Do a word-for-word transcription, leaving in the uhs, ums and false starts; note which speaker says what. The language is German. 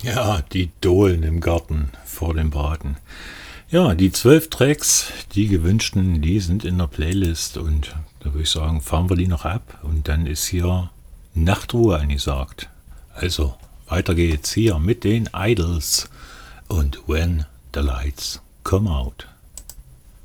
Speaker 1: Ja, die Dohlen im Garten vor dem Braten. Ja, die zwölf Tracks, die gewünschten, die sind in der Playlist und da würde ich sagen, fahren wir die noch ab und dann ist hier Nachtruhe angesagt. Also, weiter geht's hier mit den Idols und When the Lights Come Out.